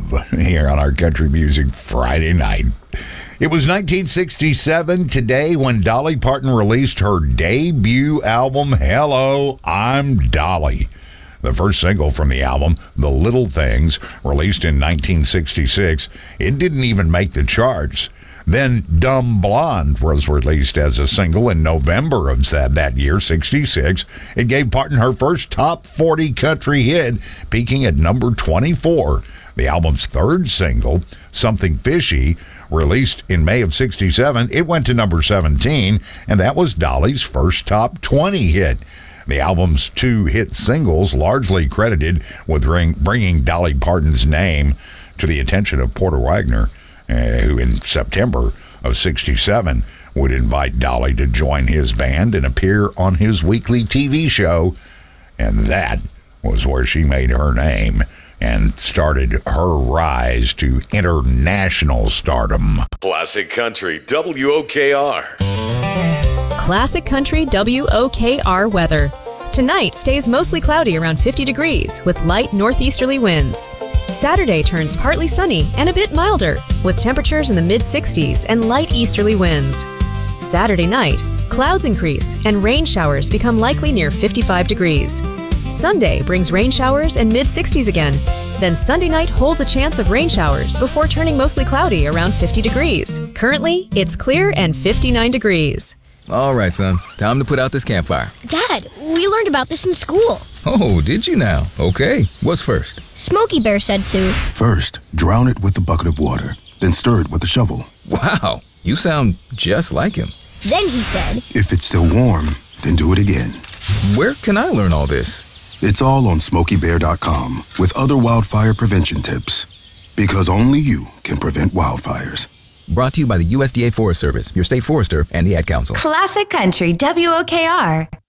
love here on our Country Music Friday night. It was 1967 today when Dolly Parton released her debut album, Hello, I'm Dolly. The first single from the album, The Little Things, released in 1966, it didn't even make the charts. Then Dumb Blonde was released as a single in November of that year, 66. It gave Parton her first top 40 country hit, peaking at number 24. The album's third single, Something Fishy, released in May of 67, it went to number 17, and that was Dolly's first top 20 hit. The album's two hit singles, largely credited with bringing Dolly Parton's name to the attention of Porter Wagoner, who in September of 67 would invite Dolly to join his band and appear on his weekly TV show. And that was where she made her name and started her rise to international stardom. Classic Country WOKR. Classic Country WOKR weather. Tonight stays mostly cloudy around 50 degrees with light northeasterly winds. Saturday turns partly sunny and a bit milder, with temperatures in the mid-60s and light easterly winds. Saturday night, clouds increase and rain showers become likely near 55 degrees. Sunday brings rain showers and mid-60s again. Then Sunday night holds a chance of rain showers before turning mostly cloudy around 50 degrees. Currently, it's clear and 59 degrees. All right, son. Time to put out this campfire. Dad, we learned about this in school. Oh, did you now? Okay. What's first? Smokey Bear said to. First, drown it with a bucket of water, then stir it with a shovel. Wow, you sound just like him. Then he said. If it's still warm, then do it again. Where can I learn all this? It's all on SmokeyBear.com with other wildfire prevention tips. Because only you can prevent wildfires. Brought to you by the USDA Forest Service, your state forester, and the Ad Council. Classic Country WOKR.